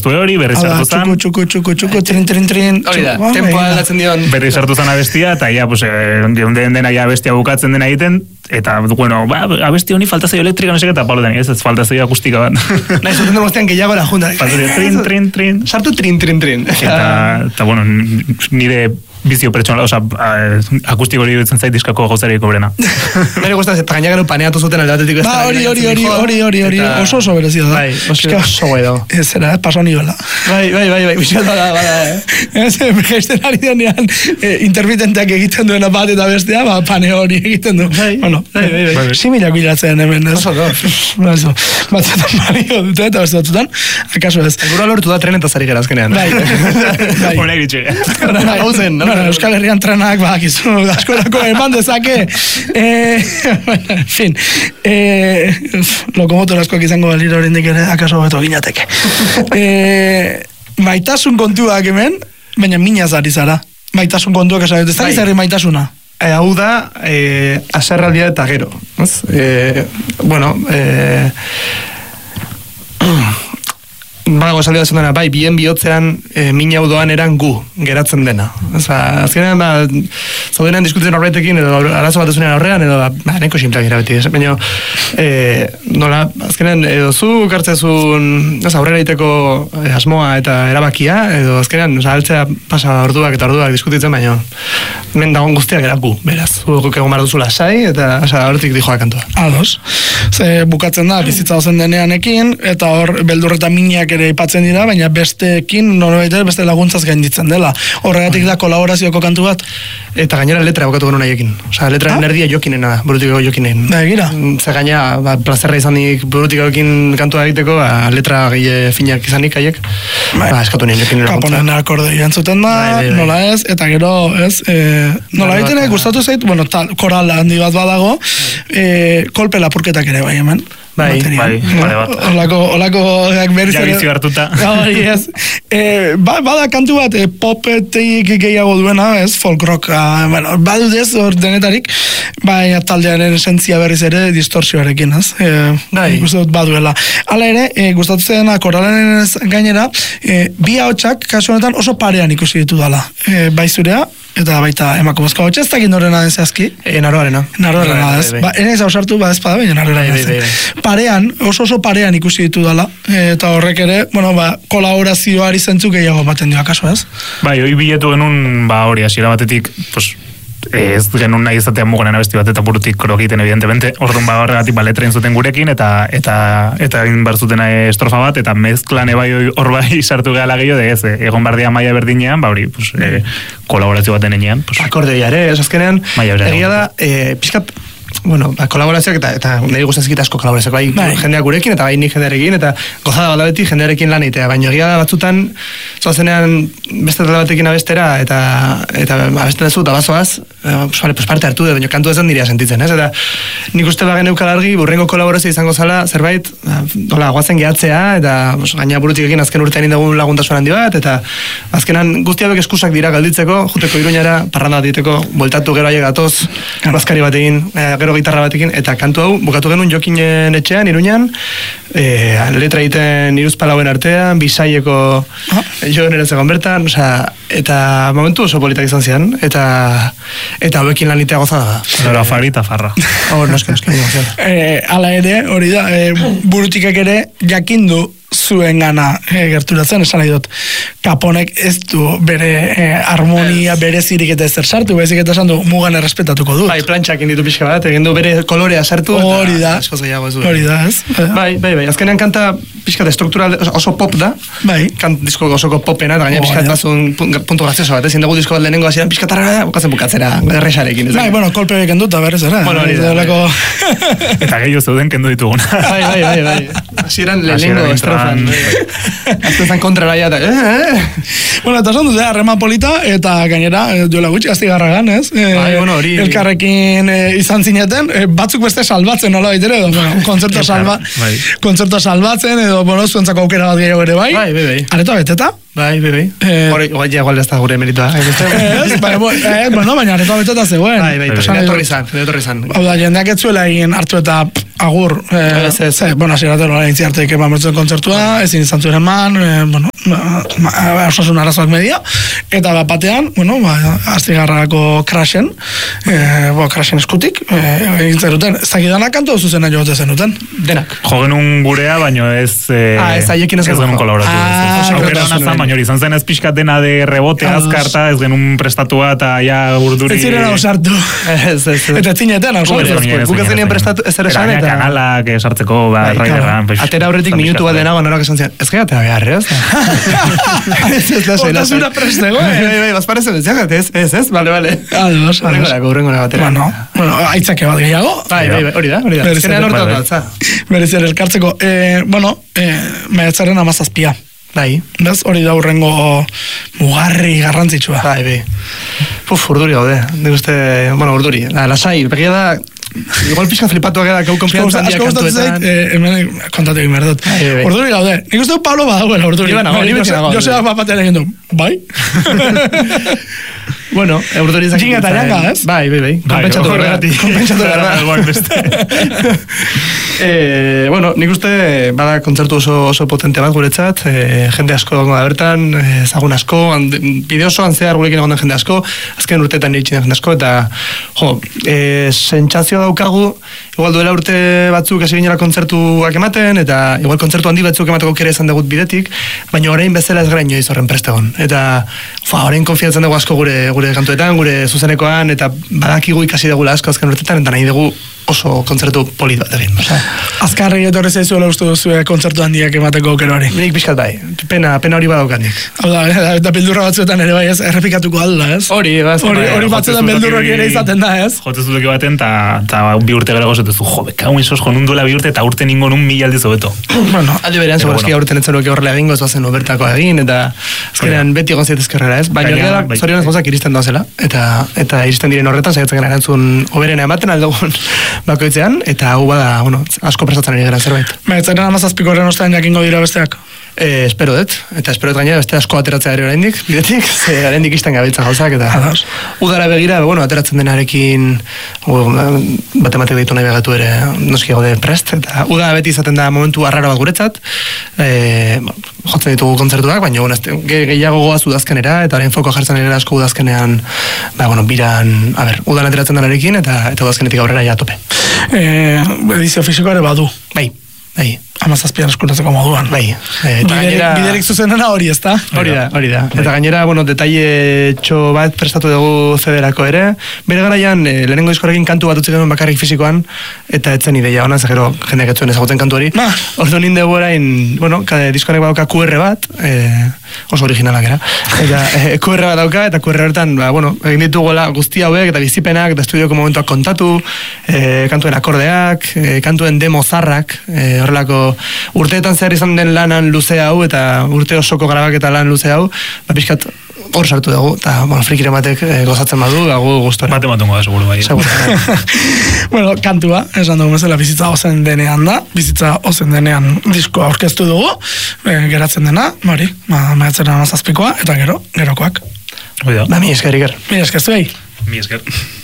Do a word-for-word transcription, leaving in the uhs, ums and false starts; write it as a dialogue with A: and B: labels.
A: abestu hori, berri sartu zan.
B: Txuku, txuku, txuku, txuku, trin, trin, trin.
C: Hori da, tempoa aldatzen dion.
A: Berri sartu zan abestia, eta ja, pues, den dena ja abestia bukatzen dena egiten, eta, bueno, ba, abesti honi falta zaio elektrika, no sé, eta Pablo deni, ez, ez falta zaio akustika bat.
C: Nahi, zuten demostean, gehiago la junta.
A: Trin, trin, trin.
C: Sartu trin, trin, trin.
A: Eta, eta bueno, nire bizio pertsonala, oza, akustiko hori dutzen zait diskako gauzareko brena.
C: Nire guztaz, eta gaina gero paneatu zuten alde batetik.
B: Ba, hori, hori, hori, hori, hori, hori, oso oso berezio da.
C: Bai, oso guai dago.
B: Ez era, paso nivela.
C: Bai, bai, bai, bai, bizkat bada, bada, eh.
B: Ez, geisten ari denean, intermitenteak egiten duena bat eta bestea, ba, pane hori egiten du.
C: Bai,
B: bueno,
C: bai, bai, bai.
B: Similak bilatzen hemen, ez?
C: Oso, oso.
B: Batzutan balio dute eta beste batzutan, akaso ez.
C: Gura lortu da trenetaz ari gara azkenean.
B: Bai, bai.
A: Hona iritxe.
C: Hau zen, no?
B: Euskal Herrian trenak, ba, gizu, askorako eman dezake. Eh, en fin, eh, lokomotor askoak izango balira horindik ere, akaso beto ginateke. Eh, maitasun kontuak hemen, baina minaz ari zara. Maitasun kontuak esan, ez da gizarri maitasuna.
C: E, hau da, e, aserraldia eta gero. E, bueno, e, badago esaldi bat dena, bai, bien bihotzean e, min hau doan eran gu, geratzen dena. Oza, azkenean, ba, zaudenean diskutzen horretekin, edo arazo bat ezunean aurrean, edo, ba, neko simplak gira beti, baina, e, nola, azkenean, edo zu kartzezun, oza, aurrera iteko e, asmoa eta erabakia, edo azkenean, oza, altzea pasa orduak eta orduak diskutitzen, baina, men dagoen guztiak era gu, beraz, guk egon behar duzula sai, eta, oza, horretik dijoa kantua.
B: Ados, ze bukatzen da, bizitza ozen deneanekin, eta hor, beldurre eta minak ere ipatzen dira, baina besteekin norbait beste laguntzaz gainditzen dela. Horregatik da kolaborazioko kantu bat.
C: Eta gainera letra bokatu genuen haiekin. Osea, letraren ah? erdia jokinena, burutikako jokinen.
B: Da, egira.
C: Ze gaina, ba, plazerra izanik burutikoekin kantua egiteko, ba, letra gehi finak izanik haiek. Ba, eskatu nien jokin laguntza.
B: Kaponen akorde jantzuten da, bai, bai, bai. Nola ez, eta gero, ez, e, nola egiten gustatu zait, bueno, tal, koral handi bat badago, e, kolpe lapurketak ere bai hemen.
A: Bai, bai, bale bat.
B: Olako, olako berriz ere.
A: Jabizio hartuta.
B: Bai, ez. E, ba, bada kantu bat, e, popetik gehiago duena, ez, folk rock, a, bueno, badudez hor denetarik, bai, taldearen esentzia berriz ere distorsioarekin, ez. E, bai. Gustatu baduela. Hala ere, e, gustatu zena koralaren gainera, e, bi ahotsak kasu honetan oso parean ikusi ditu dala. E, bai zurea, eta baita emakumezko hotsa, ez dakit norena den zehazki.
C: E, naroarena.
B: Naroarena, ez. Ba, ene ez hausartu, ba, ez pada, baina naroarena ez. Parean, oso oso parean ikusi ditu dala, eta horrek ere, bueno, ba, kolaborazioari zentzu gehiago baten dio akaso, ez?
A: Bai, hoi biletu genuen, ba, hori, hasiera batetik, pues, ez genuen nahi izatea muganen abesti bat eta burutik koro egiten, evidentemente, orduan ba, horregatik, ba, letra zuten gurekin, eta eta eta egin behar zuten estrofa bat, eta mezklan ebai hor bai sartu gehala gehiago, de ez, egon bardia maia berdinean, ba, hori, pues, e, kolaborazio baten enean, pues,
C: akordea ere, ez azkenean, egia da, e, pixkat, bueno, ba, kolaborazioak eta, eta nahi guztazkit asko kolaborazioak, bai, bai, jendeak gurekin eta bai nik jendearekin, eta gozada bada beti jendearekin lan egitea, baina egia da batzutan, zoazenean beste talde batekin abestera, eta, eta abesten ez dut, abazoaz, pues, vale, pues parte hartu, baina kantu ez den diria sentitzen, ez? Eta nik uste bagen eukal argi, burrengo kolaborazio izango zala, zerbait, dola, guazen gehatzea, eta pues, gaina burutikekin azken urtean indagun laguntasun handi bat, eta azkenan guztiabek eskusak dira galditzeko, juteko Iruñara, parranda bat diteko, bueltatu gero aiek gatoz, bazkari batekin, gero gitarra batekin, eta kantu hau bukatu genuen Jokinen etxean, Iruñan, e, letra egiten Iruzpalauen artean, Bizaieko ah. joan ere zegoen bertan, osea, eta momentu oso politak izan zian, eta eta hauekin lanitea gozada da.
A: Zero afari eta farra.
C: Hor, noske, noske.
B: E, ala ere, hori da, e, burutikak ere jakindu zuen gana e, gerturatzen, esan nahi dut, Kaponek ez du bere e, harmonia, bere zirik eta ezer sartu, bezik eta esan du mugan errespetatuko dut.
C: Bai, plantxak inditu pixka bat, egin du bere kolorea sartu.
B: Hori da,
C: hori
B: da, ez?
C: Bai, bai, bai, azkenean kanta pixka de struktural, oso pop da,
B: bai.
C: Kant disko osoko popena, eta gaina oh, pixka bazun puntu grazioso bat, ezin dugu disko bat lehenengo hasieran pixka tarra, bukatzen bukatzera, erresarekin.
B: Bai, bueno, kolpe beken dut, berrez, ere?
C: Bueno, hori da.
A: Eta gehiago zeuden kendu ditugun.
C: Bai, bai, bai, bai. Hasieran lehenengo estrofan. Azten zan kontrara ja, eta...
B: Bueno, eta esan dut, harreman polita, eta gainera, duela gutxi, aztigarragan, ez?
C: Bai, bueno, hori...
B: Elkarrekin izan zineten, batzuk beste salbatzen, nola baitere, edo, bueno, kontzertua salba, kontzertua salbatzen, edo, bueno, zuentzako aukera bat gehiago ere, bai?
C: Bai, bai, bai.
B: Areta beteta?
C: Bai, bai, bai. Hori, guai, igual ez da gure meritoa.
B: Ez, bueno, baina areto abeteta zegoen.
C: Bai, bai, jende etorri zan, jende etorri zan.
B: Hau da, jendeak ez zuela egin hartu eta agur. Ez, ez, ez. Bueno, asiratero gara intzi harteik eman bertzen kontzertua, ezin izan zuen eman, bueno, osasun arazoak media, eta bat batean, bueno, astigarrako crashen, bo, crashen eskutik, egin zeruten, ez dakidanak kantu zuzena jote zenuten.
C: Denak.
A: Jo genuen gurea, baino ez...
C: Ah, ez aiekin ez
A: genuen kolaboratu. Aukera hona zan, baina hori izan zen ez pixkat dena de rebote azkarta, ez genuen prestatua eta ja urduri...
B: Ez ziren ausartu.
C: Ez, ez.
B: Eta zinetan ausartu.
C: Guk ez genien prestatu ez ere esan eta...
A: kanalak esartzeko, ba, raiderran...
C: Atera horretik minutu bat denago, norak esan zian, ez gehiatea behar, ez? Ez, ez, ez.
B: Hortasuna prestego,
C: eh? Bai, bai, bazpare zen, ez, ez, ez, bale, bale.
B: Ados, ados.
C: Urrengorako, urrengorako batera.
B: Bueno, bueno, aitzake bat gehiago.
C: Bai, bai, hori da, hori da. Ezkenean horretan datza.
B: Merezian elkartzeko. Bueno, maiatzaren amazazpia.
C: Bai.
B: Bez, hori da urrengo mugarri garrantzitsua.
C: Bai, bai. Puf, urduri gaude. Nik uste, bueno, urduri. La, lasai, begia da, igual pixka flipatuak da, kau konfiantzan dia kantuetan.
B: Hemen kontatu egin berdut. Urduri gaude. Nik uste Pablo badagoela urduri. Josea bapatean egin du. Bai?
C: Bueno, urduri izan.
B: Jinga eta janga, ez?
C: Bai, bai, bai. Konpentsatu berda. Konpentsatu berda. Bueno, nik uste bada kontzertu oso, oso potente bat guretzat, e, jende asko dago da bertan, ezagun asko, bideo osoan zehar gurekin egon den jende asko, azken urteetan iritsi den jende asko, eta jo, e, sentsazio daukagu, igual duela urte batzuk hasi ginela kontzertuak ematen, eta igual kontzertu handi batzuk emateko kere izan dugut bidetik, baina orain bezala ez gara inoiz horren prestegon. Eta fa, orain konfiantzan dugu asko gure, gure kantuetan, gure zuzenekoan, eta badakigu ikasi dugula asko azken urteetan, eta nahi dugu oso kontzertu polit bat egin.
B: Azkarri etorri zaizuela uste duzu kontzertu handiak emateko aukera hori.
C: Nik pixkat bai, pena, pena hori badaukat nik.
B: Hau da, eta beldurra batzuetan ere bai ez, errepikatuko alda ez?
C: Hori,
B: hori, hori batzuetan beldurrak ere izaten da ez?
A: Jotez dutuki baten, eta bi urte gara gozetezu, jo, beka huen sos jonun duela bi urte, eta urte ningo nun mila aldiz hobeto.
C: Bueno, alde berean, segurazki aurten ez zenuke horrela egingo, ez bazen obertako egin, eta azkenean beti egon zietezkerrera ez? Baina zorionez gozak iristen doazela, eta iristen diren horretan, saiatzen gara erantzun oberena ematen aldugun bakoitzean, eta hau bada, bueno, asko prestatzen ari gara zerbait.
B: Maiatzaren amazazpiko horren ostean jakingo dira besteak?
C: Eh, espero dut, eta espero dut gainera beste asko ateratzea ere oraindik, bidetik, ze oraindik isten gabiltza gauzak, eta Ados. Udara begira, bueno, ateratzen denarekin batematik ditu nahi begatu ere noski gaude prest, eta uda beti izaten da momentu arraro bat guretzat, e, jotzen ditugu kontzertuak, baina bueno, gehiago goaz udazkenera, eta orain foko jartzen ere asko udazkenean, ba, bueno, biran, a ber, udan ateratzen denarekin, eta, eta udazkenetik aurrera ja tope.
B: Eh, edizio fisiko ere badu.
C: Bai. Bai.
B: Amazazpian eskuratzeko moduan.
C: Bai.
B: Eta gainera... Biderik zuzenena hori, ez da?
C: Hori da, hori da. Eta gainera, bueno, detaile txo bat prestatu dugu zederako ere. Bere garaian, e, lehenengo diskorekin kantu bat utzi genuen bakarrik fisikoan, eta etzen ideia ona, zegero jendeak etzuen ezagutzen kantu hori.
B: Ah.
C: Ordu ninde orain, bueno, diskonek badauka Q R bat, e, oso originalak era. Eta e, Q R bat dauka, eta Q R horretan, ba, bueno, egin ditugola guzti hauek, eta bizipenak, eta estudioko momentuak kontatu, e, kantuen akordeak, e, kantuen demo zarrak, e, horrelako urteetan zehar izan den lanan luze hau eta urte osoko grabak eta lan luze hau, ba, pixkat hor sartu dugu, eta bueno, frikire batek e, gozatzen badu, dago gustora.
A: Bate matungo da, seguro bai.
B: Seguro. Bueno, kantua, esan dugu mesela, bizitza ozen denean da, bizitza ozen denean diskoa aurkeztu dugu, e, geratzen dena, hori, ma, maiatzaren amazazpikoa, eta gero, gerokoak.
A: Ba,
C: mi esker, Iker.
B: Mi esker, zuei.
A: Mi esker.